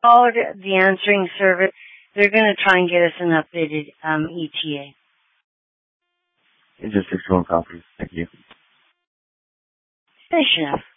called the answering service. They're going to try and get us an updated ETA. Just 6 phone copies. Thank you. Finish enough.